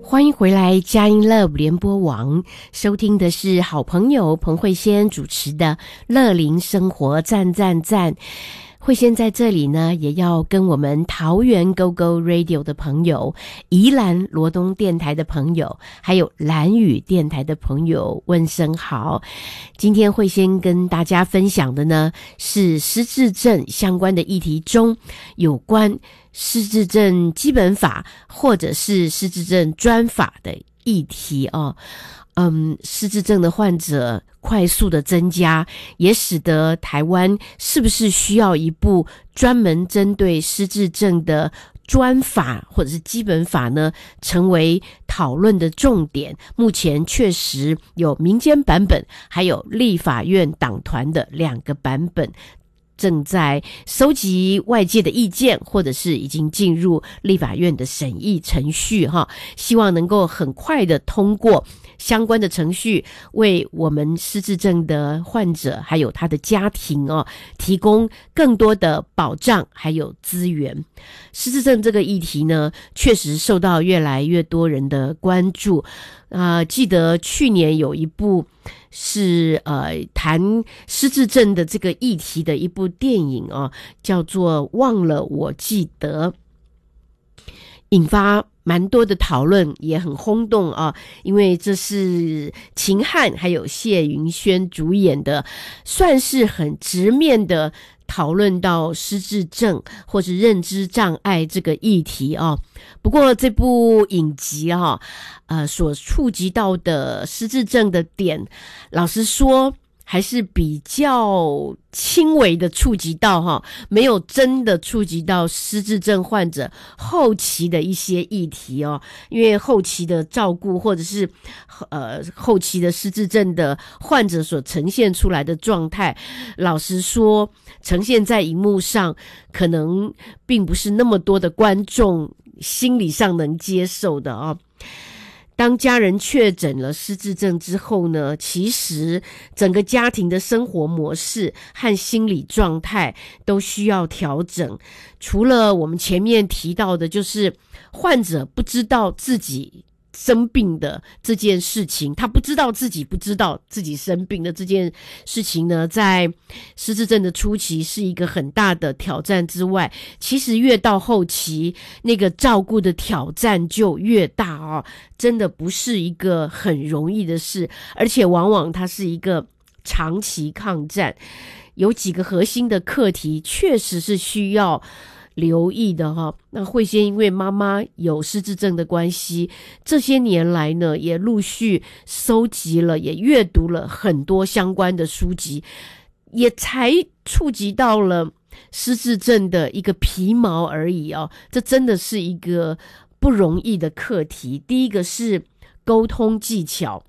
欢迎回来佳音 Love 联播网，收听的是好朋友彭慧仙主持的乐龄生活赞赞赞。慧仙在这里呢，也要跟我们桃园 GO GO Radio 的朋友、宜兰罗东电台的朋友，还有兰屿电台的朋友问声好。今天慧仙跟大家分享的呢，是失智症相关的议题中，有关失智症基本法或者是失智症专法的议题哦。失智症的患者快速的增加，也使得台湾是不是需要一部专门针对失智症的专法或者是基本法呢，成为讨论的重点。目前确实有民间版本，还有立法院党团的2个版本，正在收集外界的意见，或者是已经进入立法院的审议程序哈，希望能够很快的通过相关的程序，为我们失智症的患者还有他的家庭提供更多的保障还有资源。失智症这个议题呢，确实受到越来越多人的关注。记得去年有一部是谈失智症的这个议题的一部电影叫做《忘了我记得》，引发蛮多的讨论，也很轰动因为这是秦汉还有谢云轩主演的，算是很直面的讨论到失智症或是认知障碍这个议题不过这部影集所触及到的失智症的点，老实说还是比较轻微的触及到没有真的触及到失智症患者后期的一些议题因为后期的照顾或者是后期的失智症的患者所呈现出来的状态，老实说呈现在荧幕上可能并不是那么多的观众心理上能接受的当家人确诊了失智症之后呢，其实整个家庭的生活模式和心理状态都需要调整。除了我们前面提到的，就是患者不知道自己生病的这件事情，他不知道自己生病的这件事情呢，在失智症的初期是一个很大的挑战之外，其实越到后期那个照顾的挑战就越大真的不是一个很容易的事，而且往往它是一个长期抗战。有几个核心的课题确实是需要留意的那慧仙因为妈妈有失智症的关系，这些年来呢，也陆续收集了，也阅读了很多相关的书籍，也才触及到了失智症的一个皮毛而已这真的是一个不容易的课题。第一个是沟通技巧，